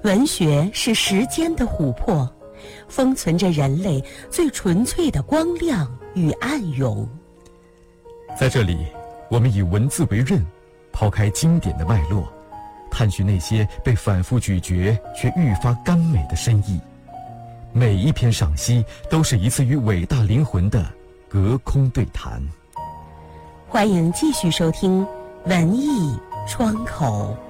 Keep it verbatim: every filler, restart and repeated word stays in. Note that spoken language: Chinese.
文学是时间的琥珀，封存着人类最纯粹的光亮与暗涌。 在这里，我们以文字为刃，抛开经典的脉络，探寻那些被反复咀嚼却愈发甘美的深意。每一篇赏析都是一次与伟大灵魂的隔空对谈。 欢迎继续收听文艺窗口。